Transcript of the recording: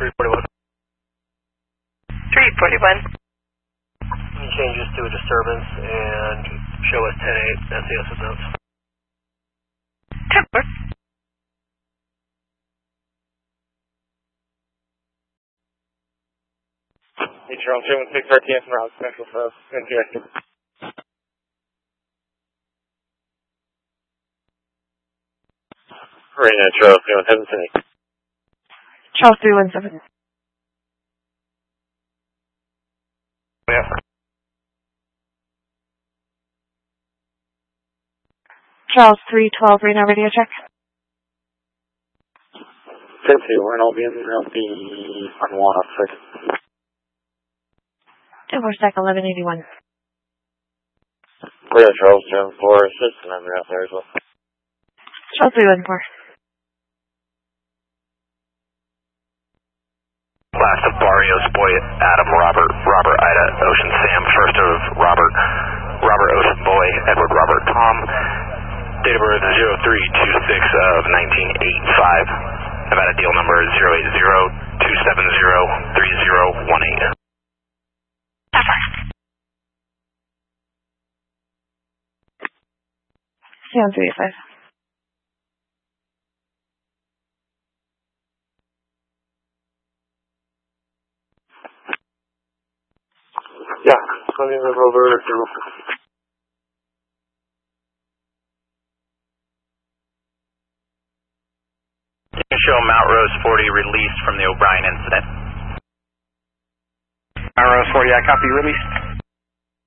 341. 341. Any changes to a disturbance and show us 10-8 SES with notes. 10-4. Hey, Charles, 716 RTS and Route Central for NTS. Marina, Charles, 317. Charles 317. Yeah. Charles 312, Reno radio check. 10-2, we're in Albion, I'll be on 1 off second. 2-4 1181. Clear, Charles, 7-4, assistant member out there as well. Charles 314. Last of Barrios, Boy, Adam, Robert, Ida, Ocean, Sam. First of Robert, Ocean, Boy, Edward, Robert, Tom. Date of birth 0326 of 1985. Nevada deal number 080-270-3018. Sam 385. Yeah, let me move over to... Show Mount Rose 40 released from the O'Brien incident. Mount Rose 40, I copy, released.